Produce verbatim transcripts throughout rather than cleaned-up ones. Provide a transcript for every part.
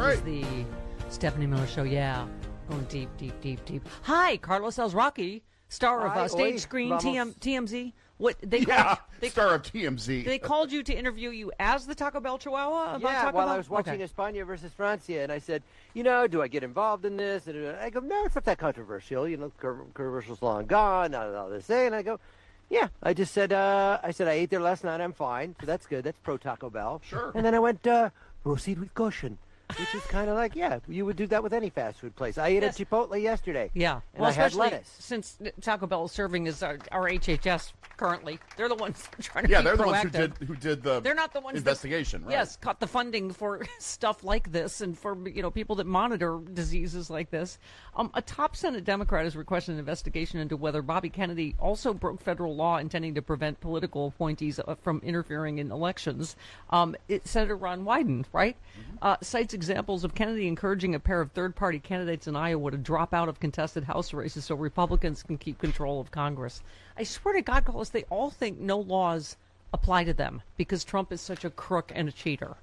right. is the Stephanie Miller Show. Yeah, going deep, deep, deep, deep. Hi, Carlos Alzraki, star of Hi, uh, Stage oi, Screen vamos. T M, T M Z. What they Yeah, called, they, star of T M Z. they called you to interview you as the Taco Bell Chihuahua about Yeah, Taco while Bell? I was watching Okay. España versus Francia, and I said, you know, do I get involved in this? And I go, no, it's not that controversial. You know, controversial's long gone. Not all this thing. And I go, yeah. I just said, uh, I said I ate there last night. I'm fine. So that's good. That's pro Taco Bell. Sure. And then I went, uh, proceed with caution. Which is kind of like, yeah, you would do that with any fast food place. I ate Yes. at Chipotle yesterday. Yeah, and well, I had especially lettuce. since Taco Bell is serving as our, our H H S currently. They're the ones trying to yeah, be they're the proactive. ones who did who did the They're not the ones investigation, that, right? Yes, caught the funding for stuff like this and for you know people that monitor diseases like this. Um, a top Senate Democrat has requested an investigation into whether Bobby Kennedy also broke federal law intending to prevent political appointees uh, from interfering in elections. Um, it, Senator Ron Wyden, right, mm-hmm. uh, cites examples of Kennedy encouraging a pair of third-party candidates in Iowa to drop out of contested House races so Republicans can keep control of Congress. I swear to God, Carlos, they all think no laws apply to them because Trump is such a crook and a cheater.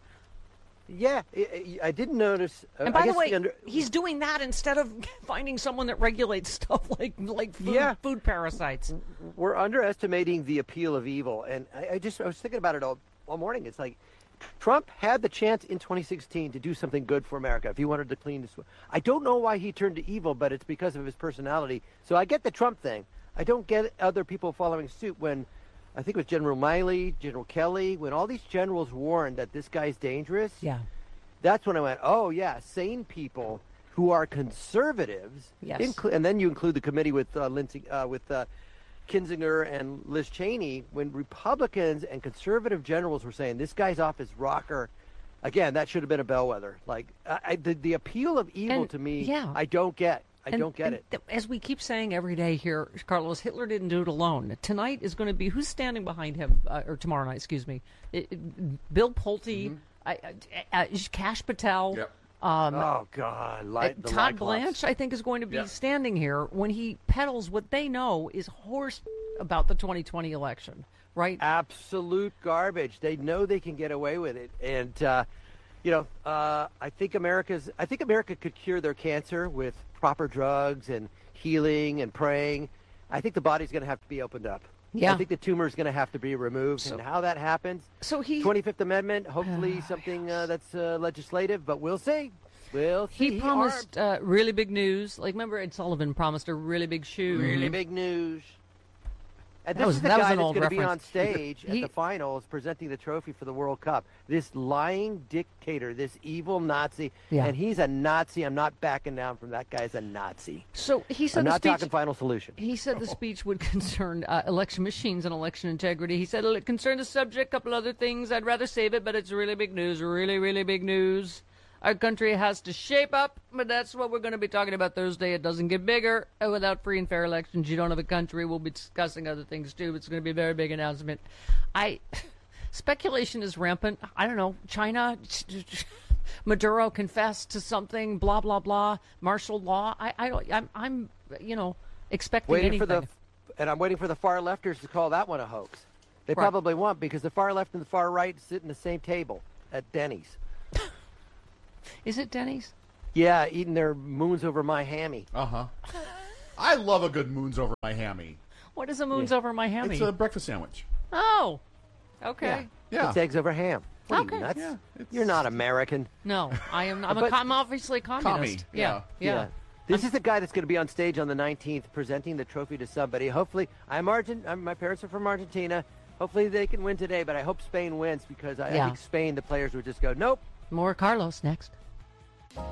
Yeah, I, I didn't notice. Uh, And by I the guess way, under- he's doing that instead of finding someone that regulates stuff like like food, Yeah. food parasites. we're underestimating the appeal of evil. And I, I just I was thinking about it all, all morning. It's like Trump had the chance in twenty sixteen to do something good for America if he wanted to clean this. I don't know why he turned to evil, but it's because of his personality. So I get the Trump thing. I don't get other people following suit when I think it was General Miley, General Kelly, when all these generals warned that this guy's dangerous. Yeah. That's when I went, oh, yeah, sane people who are conservatives. Yes. Inclu- and then you include the committee with uh, Lindsey, uh, with uh, Kinzinger and Liz Cheney. When Republicans and conservative generals were saying, this guy's off his rocker, again, that should have been a bellwether. Like, I, I, the, the appeal of evil And, to me, yeah. I don't get. I And- don't get and it. th- as we keep saying every day here, Carlos, Hitler didn't do it alone. Tonight is going to be who's standing behind him, uh, or tomorrow night, excuse me. It, it, Bill Pulte, Mm-hmm. I, I, uh, Cash Patel. Yep. Um, Oh, God. Light, the Todd Lyclops. Blanche, I think, is going to be Yeah. standing here when he peddles what they know is horse about the twenty twenty election, right? Absolute garbage. They know they can get away with it. And, uh, you know, uh, I think America's. I think America could cure their cancer with proper drugs and healing and praying. I think the body's going to have to be opened up. Yeah. I think the tumor is going to have to be removed. So- and how that happens, So he twenty-fifth Amendment, hopefully something uh, that's uh, legislative, but we'll see. We'll see. he promised uh, really big news. Like, remember Ed Sullivan promised a really big shoe. really big news. And That this was- is the that was guy an that's old going to be on reference. stage He- at the finals presenting the trophy for the World Cup. This lying dictator, this evil Nazi. Yeah. And he's a Nazi. I'm not backing down from that guy's a Nazi. So he said I'm the not speech. talking final solution. He said the speech would concern uh, election machines and election integrity. He said it concerned the subject, a couple other things. I'd rather save it, but it's really big news, really, really big news. Our country has to shape up, but that's what we're going to be talking about Thursday. It doesn't get bigger. Uh, Without free and fair elections, you don't have a country. We'll be discussing other things, too. It's going to be a very big announcement. I Speculation is rampant. I don't know. China, Maduro confessed to something, blah, blah, blah, martial law. I, I don't, I'm, I'm, you know, expecting Waiting anything. for the, and I'm waiting for the far lefters to call that one a hoax. They Right. probably won't because the far left and the far right sit in the same table at Denny's. Is it Denny's? Yeah, eating their moons over my hammy. Uh huh. I love a good moons over my hammy. What is a moons over my hammy? It's a breakfast sandwich. Oh, okay. Yeah. It's eggs over ham. What Okay. Are you nuts? Yeah, it's- You're not American. No, I am. I'm, a, But- com- I'm obviously a communist. Commie, yeah, yeah. yeah. This is the guy that's going to be on stage on the nineteenth presenting the trophy to somebody. Hopefully, I'm Argent. I'm, my parents are from Argentina. Hopefully, they can win today, but I hope Spain wins because I, Yeah. I think Spain, the players would just go, nope. More Carlos next.